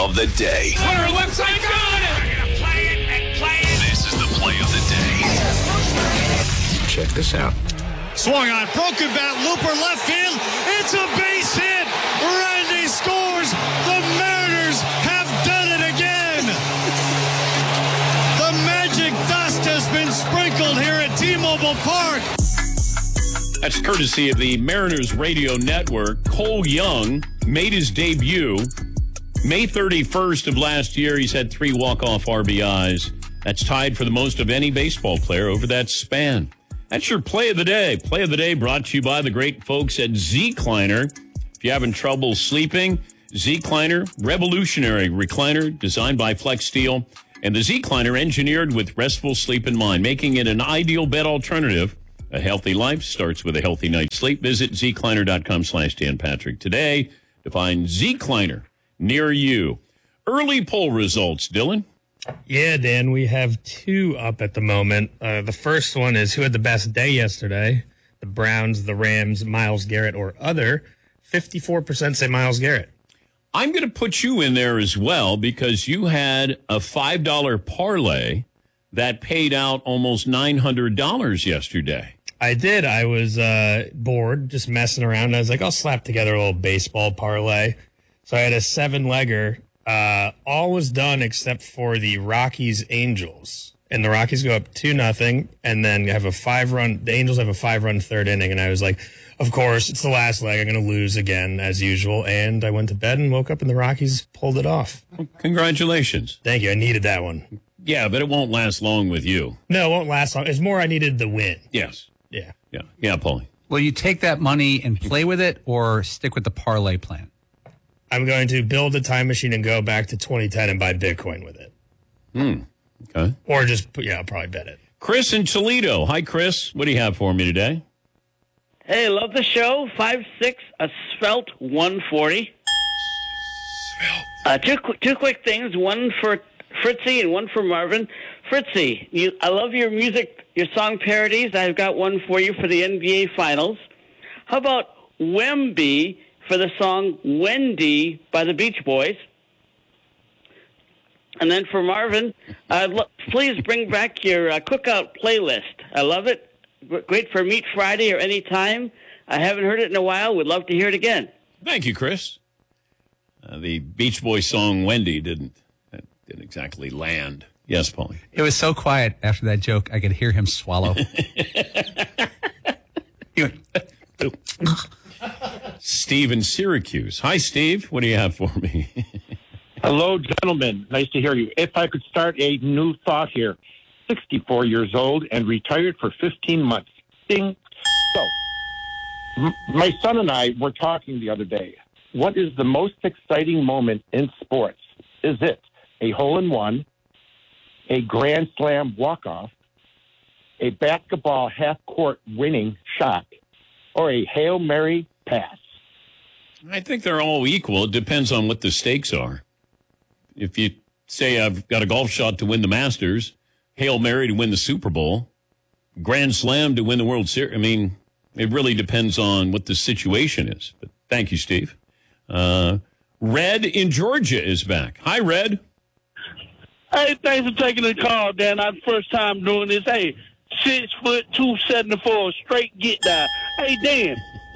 of the day. Runner left side, got it! We're going to play it and play it. This is the play of the day. Check this out. Swung on, broken bat, looper left field. It's a base hit. Randy scores. The Mariners have done it again. The magic dust has been sprinkled here at T-Mobile Park. That's courtesy of the Mariners Radio Network. Cole Young made his debut May 31st of last year. He's had 3 walk-off RBIs. That's tied for the most of any baseball player over that span. That's your play of the day. Play of the day brought to you by the great folks at Zecliner. If you're having trouble sleeping, Zecliner, revolutionary recliner designed by Flex Steel, and the Zecliner engineered with restful sleep in mind, making it an ideal bed alternative. A healthy life starts with a healthy night's sleep. Visit zecliner.com/Dan Patrick today to find Zecliner near you. Early poll results, Dylan. Yeah, Dan, we have 2 up at the moment. The first one is who had the best day yesterday? The Browns, the Rams, Myles Garrett, or other. 54% say Myles Garrett. I'm going to put you in there as well because you had a $5 parlay that paid out almost $900 yesterday. I did. I was bored, just messing around. I was like, I'll slap together a little baseball parlay. So I had a 7-legger. All was done except for the Rockies-Angels. And the Rockies go up 2-0, and then have a 5-run. The Angels have a 5-run third inning. And I was like, of course, it's the last leg. I'm going to lose again, as usual. And I went to bed and woke up, and the Rockies pulled it off. Well, congratulations. Thank you. I needed that one. Yeah, but it won't last long with you. No, it won't last long. It's more I needed the win. Yes. Yeah. Yeah, Paulie. Will you take that money and play with it or stick with the parlay plan? I'm going to build a time machine and go back to 2010 and buy Bitcoin with it. Okay. Or just, I'll probably bet it. Chris in Toledo. Hi, Chris. What do you have for me today? Hey, love the show. 5'6", a svelte 140. Two quick things. One for Fritzy and one for Marvin. Fritzy, I love your music, your song parodies. I've got one for you for the NBA Finals. How about Wemby for the song Wendy by the Beach Boys? And then for Marvin, please bring back your cookout playlist. I love it. Great for Meat Friday or any time. I haven't heard it in a while. Would love to hear it again. Thank you, Chris. The Beach Boys song Wendy didn't exactly land. Yes, Paulie. It was so quiet after that joke, I could hear him swallow. Steve in Syracuse. Hi, Steve. What do you have for me? Hello, gentlemen. Nice to hear you. If I could start a new thought here. 64 years old and retired for 15 months. Ding. So, my son and I were talking the other day. What is the most exciting moment in sports? Is it a hole-in-one, a grand slam walk-off, a basketball half-court winning shot, or a Hail Mary pass? I think they're all equal. It depends on what the stakes are. If you say I've got a golf shot to win the Masters, Hail Mary to win the Super Bowl, Grand Slam to win the World Series, I mean, it really depends on what the situation is. But thank you, Steve. Red in Georgia is back. Hi, Red. Hey, thanks for taking the call, Dan. Our first time doing this. Hey, 6 foot 274, straight get down. Hey, Dan.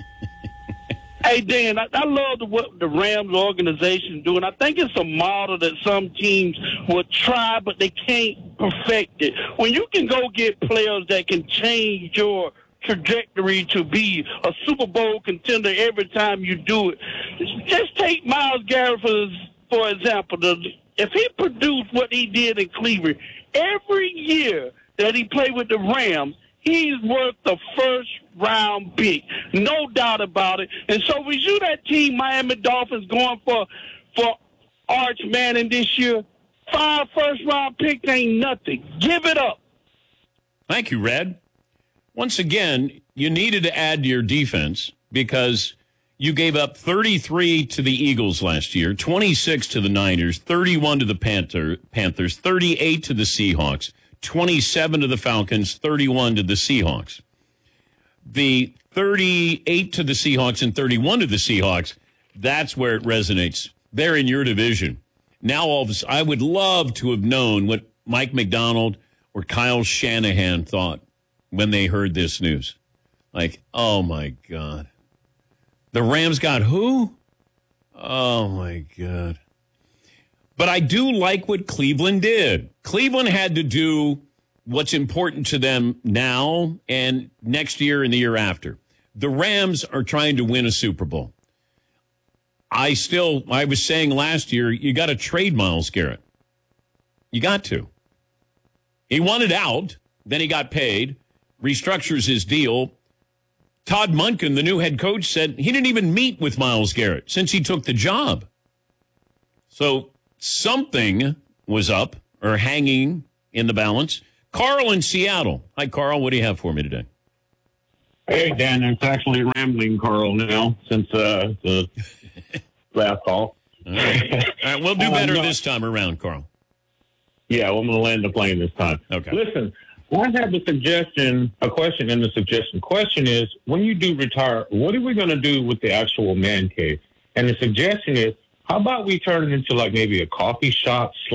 I love what the Rams organization doing. I think it's a model that some teams will try, but they can't perfect it. When you can go get players that can change your trajectory to be a Super Bowl contender every time you do it. Just take Myles Garrett for example. If he produced what he did in Cleveland, every year that he played with the Rams, he's worth the first-round pick. No doubt about it. And so we see that team, Miami Dolphins, going for Arch Manning this year. 5 first-round picks ain't nothing. Give it up. Thank you, Red. Once again, you needed to add to your defense because you gave up 33 to the Eagles last year, 26 to the Niners, 31 to the Panthers, 38 to the Seahawks, 27 to the Falcons, 31 to the Seahawks. The 38 to the Seahawks and 31 to the Seahawks, that's where it resonates. They're in your division. Now, all of a sudden, I would love to have known what Mike McDonald or Kyle Shanahan thought when they heard this news. Like, oh, my God. The Rams got who? Oh, my God. But I do like what Cleveland did. Cleveland had to do what's important to them now and next year and the year after. The Rams are trying to win a Super Bowl. I was saying last year, you got to trade Myles Garrett. You got to. He wanted out, then he got paid, restructures his deal. Todd Monken, the new head coach, said he didn't even meet with Myles Garrett since he took the job. So something was up or hanging in the balance. Carl in Seattle. Hi, Carl. What do you have for me today? Hey, Dan, it's actually rambling Carl now since the last call. All right, we'll do better this time around, Carl. Yeah, well, I'm going to land the plane this time. Okay. Listen, I have a question in the suggestion. Question is, when you do retire, what are we going to do with the actual man cave? And the suggestion is, how about we turn it into like maybe a coffee shop /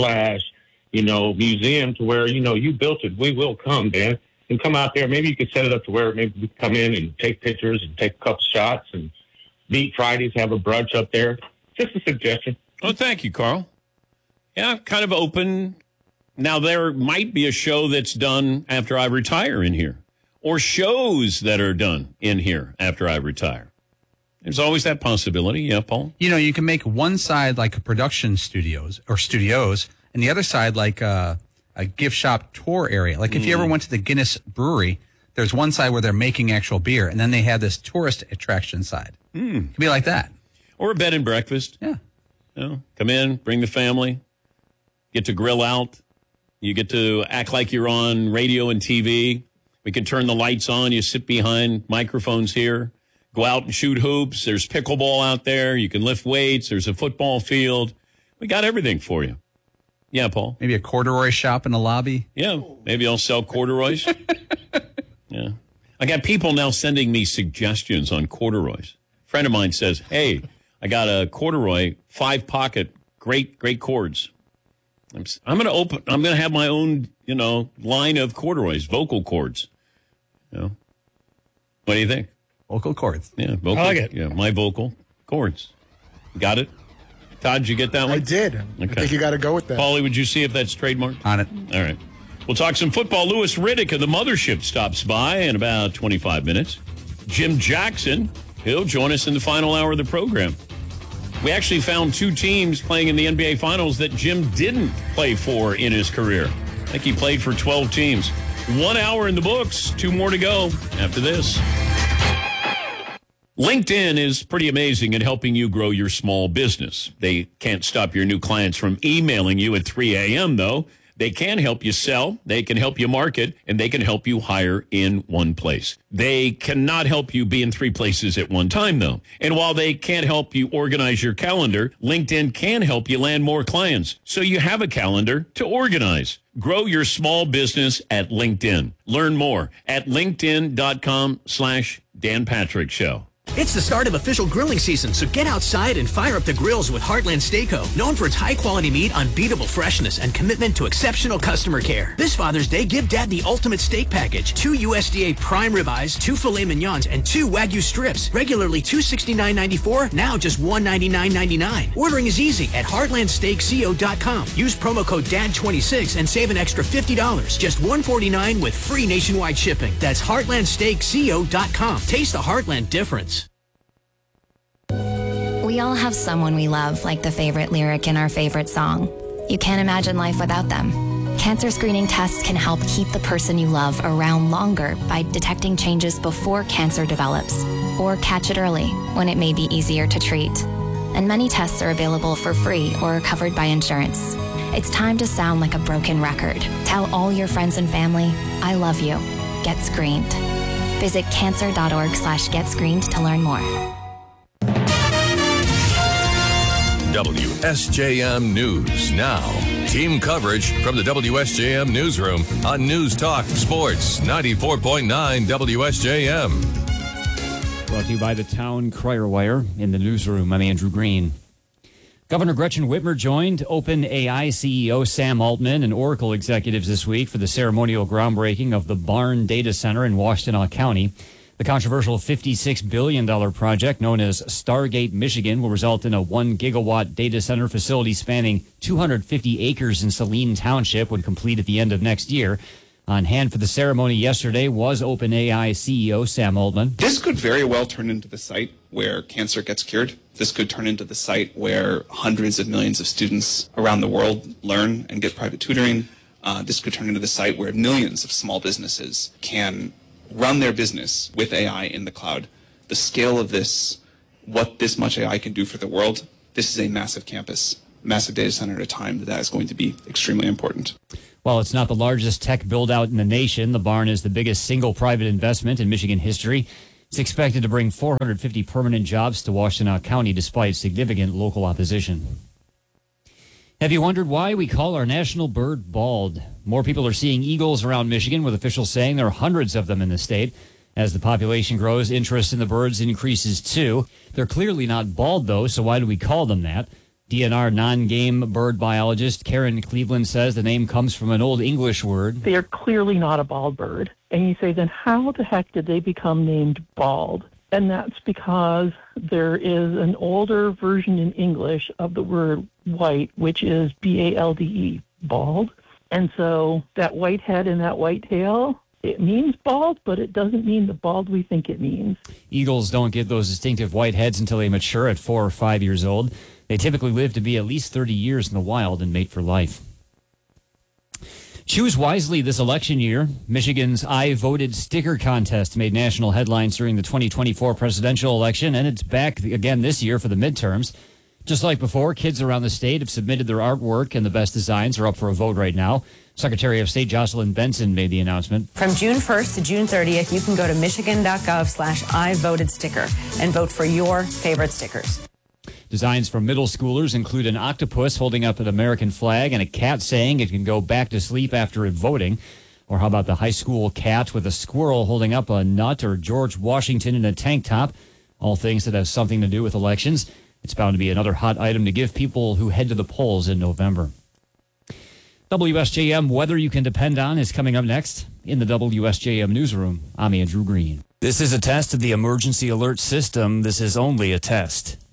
museum to where, you built it. We will come, Dan. And come out there. Maybe you could set it up to where maybe we come in and take pictures and take a couple shots and meet Fridays, have a brunch up there. Just a suggestion. Oh, thank you, Carl. Yeah, kind of open. Now, there might be a show that's done after I retire in here, or shows that are done in here after I retire. There's always that possibility. Yeah, Paul? You can make one side like a production studios, and the other side like a gift shop tour area. Like if you ever went to the Guinness Brewery, there's one side where they're making actual beer, and then they have this tourist attraction side. It could be like that. Or a bed and breakfast. Yeah. Come in, bring the family, get to grill out. You get to act like you're on radio and TV. We can turn the lights on. You sit behind microphones here. Go out and shoot hoops. There's pickleball out there. You can lift weights. There's a football field. We got everything for you. Yeah, Paul? Maybe a corduroy shop in the lobby. Yeah, maybe I'll sell corduroys. Yeah. I got people now sending me suggestions on corduroys. A friend of mine says, hey, I got a corduroy 5-pocket, great cords. I'm going to have my own, line of corduroys, vocal cords. What do you think? Vocal cords. Yeah, vocal. I like it. Yeah, my vocal cords. Got it? Todd, did you get that one? I did. Okay. I think you got to go with that. Paulie, would you see if that's trademarked? On it. All right. We'll talk some football. Lewis Riddick of the Mothership stops by in about 25 minutes. Jim Jackson, he'll join us in the final hour of the program. We actually found 2 teams playing in the NBA Finals that Jim didn't play for in his career. I think he played for 12 teams. 1 hour in the books, 2 more to go after this. LinkedIn is pretty amazing at helping you grow your small business. They can't stop your new clients from emailing you at 3 a.m., though. They can help you sell, they can help you market, and they can help you hire in one place. They cannot help you be in 3 places at one time, though. And while they can't help you organize your calendar, LinkedIn can help you land more clients, so you have a calendar to organize. Grow your small business at LinkedIn. Learn more at linkedin.com/Dan Patrick Show. It's the start of official grilling season, so get outside and fire up the grills with Heartland Steakco, known for its high-quality meat, unbeatable freshness, and commitment to exceptional customer care. This Father's Day, give Dad the ultimate steak package: 2 USDA prime ribeyes, 2 filet mignons, and 2 Wagyu strips. Regularly $269.94, now just $199.99. Ordering is easy at heartlandsteakco.com. Use promo code DAD26 and save an extra $50. Just $149 with free nationwide shipping. That's heartlandsteakco.com. Taste the Heartland difference. We all have someone we love, like the favorite lyric in our favorite song. You can't imagine life without them. Cancer screening tests can help keep the person you love around longer by detecting changes before cancer develops, or catch it early when it may be easier to treat. And many tests are available for free or are covered by insurance. It's time to sound like a broken record. Tell all your friends and family, I love you. Get screened. Visit cancer.org/getscreened to learn more. WSJM News now. Team coverage from the WSJM Newsroom on News Talk Sports 94.9 WSJM. Brought to you by the Town Crier Wire in the newsroom. I'm Andrew Green. Governor Gretchen Whitmer joined OpenAI CEO Sam Altman and Oracle executives this week for the ceremonial groundbreaking of the Barn Data Center in Washtenaw County. The controversial $56 billion project known as Stargate Michigan will result in a 1 gigawatt data center facility spanning 250 acres in Saline Township when complete at the end of next year. On hand for the ceremony yesterday was OpenAI CEO Sam Altman. This could very well turn into the site where cancer gets cured. This could turn into the site where hundreds of millions of students around the world learn and get private tutoring. This could turn into the site where millions of small businesses can run their business with AI in the cloud. The scale of this, what this much AI can do for the world, this is a massive campus, massive data center at a time that is going to be extremely important. While it's not the largest tech build-out in the nation, the barn is the biggest single private investment in Michigan history. It's expected to bring 450 permanent jobs to Washtenaw County despite significant local opposition. Have you wondered why we call our national bird bald? More people are seeing eagles around Michigan, with officials saying there are hundreds of them in the state. As the population grows, interest in the birds increases too. They're clearly not bald, though, so why do we call them that? DNR non-game bird biologist Karen Cleveland says the name comes from an Old English word. They are clearly not a bald bird. And you say, then how the heck did they become named bald? And that's because there is an older version in English of the word white, which is B-A-L-D-E, bald. And so that white head and that white tail, it means bald, but it doesn't mean the bald we think it means. Eagles don't get those distinctive white heads until they mature at 4 or 5 years old. They typically live to be at least 30 years in the wild and mate for life. Choose wisely this election year. Michigan's I Voted sticker contest made national headlines during the 2024 presidential election, and it's back again this year for the midterms. Just like before, kids around the state have submitted their artwork, and the best designs are up for a vote right now. Secretary of State Jocelyn Benson made the announcement. From June 1st to June 30th, you can go to michigan.gov/IVotedSticker and vote for your favorite stickers. Designs from middle schoolers include an octopus holding up an American flag and a cat saying it can go back to sleep after voting. Or how about the high school cat with a squirrel holding up a nut, or George Washington in a tank top? All things that have something to do with elections. It's bound to be another hot item to give people who head to the polls in November. WSJM weather you can depend on is coming up next in the WSJM newsroom. I'm Andrew Green. This is a test of the emergency alert system. This is only a test.